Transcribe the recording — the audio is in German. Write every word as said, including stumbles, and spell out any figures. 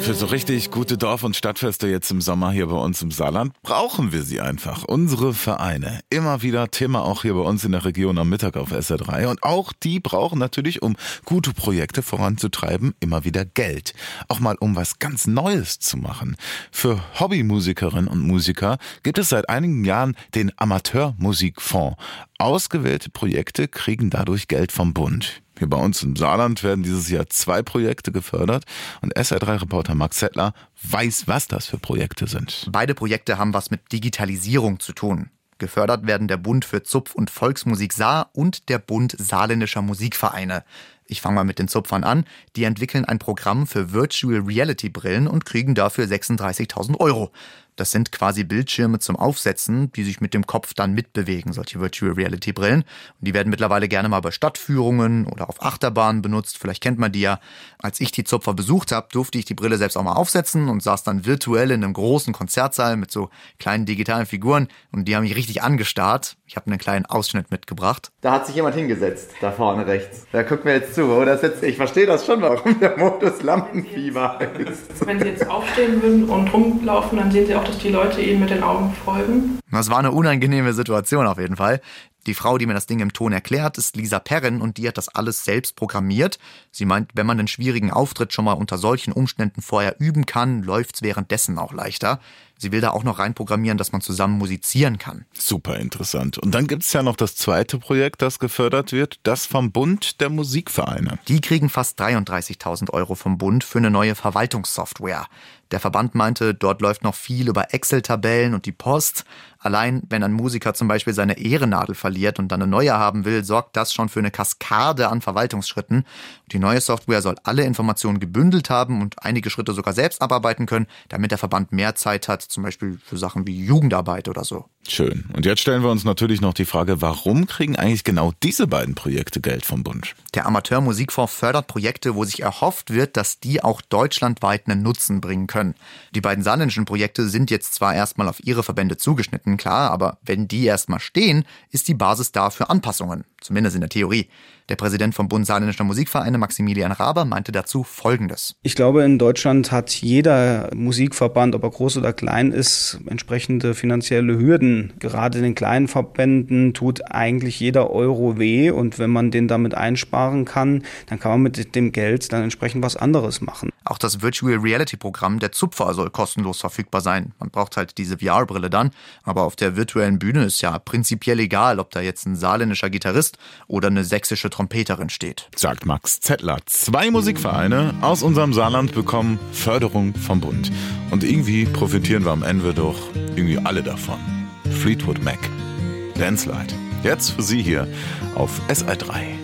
Für so richtig gute Dorf- und Stadtfeste jetzt im Sommer hier bei uns im Saarland brauchen wir sie einfach. Unsere Vereine. Immer wieder Thema auch hier bei uns in der Region am Mittag auf S R drei. Und auch die brauchen natürlich, um gute Projekte voranzutreiben, immer wieder Geld. Auch mal um was ganz Neues zu machen. Für Hobbymusikerinnen und Musiker gibt es seit einigen Jahren den Amateurmusikfonds. Ausgewählte Projekte kriegen dadurch Geld vom Bund. Hier bei uns im Saarland werden dieses Jahr zwei Projekte gefördert und S R drei-Reporter Max Zettler weiß, was das für Projekte sind. Beide Projekte haben was mit Digitalisierung zu tun. Gefördert werden der Bund für Zupf- und Volksmusik Saar und der Bund saarländischer Musikvereine. Ich fange mal mit den Zupfern an. Die entwickeln ein Programm für Virtual Reality Brillen und kriegen dafür sechsunddreißigtausend Euro. Das sind quasi Bildschirme zum Aufsetzen, die sich mit dem Kopf dann mitbewegen, solche Virtual Reality Brillen. Und die werden mittlerweile gerne mal bei Stadtführungen oder auf Achterbahnen benutzt. Vielleicht kennt man die ja. Als ich die Zupfer besucht habe, durfte ich die Brille selbst auch mal aufsetzen und saß dann virtuell in einem großen Konzertsaal mit so kleinen digitalen Figuren. Und die haben mich richtig angestarrt. Ich habe einen kleinen Ausschnitt mitgebracht. Da hat sich jemand hingesetzt, da vorne rechts. Da guckt mir jetzt zu, oder? Sitzt, ich verstehe das schon, warum der Modus Lampenfieber heißt. Wenn Sie jetzt aufstehen würden und rumlaufen, dann sehen Sie auch, dass die Leute Ihnen mit den Augen folgen. Das war eine unangenehme Situation auf jeden Fall. Die Frau, die mir das Ding im Ton erklärt, ist Lisa Perren und die hat das alles selbst programmiert. Sie meint, wenn man einen schwierigen Auftritt schon mal unter solchen Umständen vorher üben kann, läuft's währenddessen auch leichter. Sie will da auch noch reinprogrammieren, dass man zusammen musizieren kann. Super interessant. Und dann gibt's ja noch das zweite Projekt, das gefördert wird, das vom Bund der Musikvereine. Die kriegen fast dreiunddreißigtausend Euro vom Bund für eine neue Verwaltungssoftware. Der Verband meinte, dort läuft noch viel über Excel-Tabellen und die Post. Allein, wenn ein Musiker zum Beispiel seine Ehrennadel verliert und dann eine neue haben will, sorgt das schon für eine Kaskade an Verwaltungsschritten. Die neue Software soll alle Informationen gebündelt haben und einige Schritte sogar selbst abarbeiten können, damit der Verband mehr Zeit hat, zum Beispiel für Sachen wie Jugendarbeit oder so. Schön. Und jetzt stellen wir uns natürlich noch die Frage, warum kriegen eigentlich genau diese beiden Projekte Geld vom Bund? Der Amateurmusikfonds fördert Projekte, wo sich erhofft wird, dass die auch deutschlandweit einen Nutzen bringen können. Die beiden saarländischen Projekte sind jetzt zwar erstmal auf ihre Verbände zugeschnitten, klar, aber wenn die erstmal stehen, ist die Basis da für Anpassungen, zumindest in der Theorie. Der Präsident vom Bund saarländischer Musikvereine, Maximilian Raber, meinte dazu Folgendes. Ich glaube, in Deutschland hat jeder Musikverband, ob er groß oder klein ist, entsprechende finanzielle Hürden. Gerade den kleinen Verbänden tut eigentlich jeder Euro weh und wenn man den damit einsparen kann, dann kann man mit dem Geld dann entsprechend was anderes machen. Auch das Virtual Reality Programm der Zupfer soll kostenlos verfügbar sein. Man braucht halt diese V R-Brille dann, aber auf der virtuellen Bühne ist ja prinzipiell egal, ob da jetzt ein saarländischer Gitarrist oder eine sächsische Trompeterin steht. Sagt Max Zettler. Zwei Musikvereine aus unserem Saarland bekommen Förderung vom Bund. Und irgendwie profitieren wir am Ende doch irgendwie alle davon. Fleetwood Mac. Landslide. Jetzt für Sie hier auf S R drei.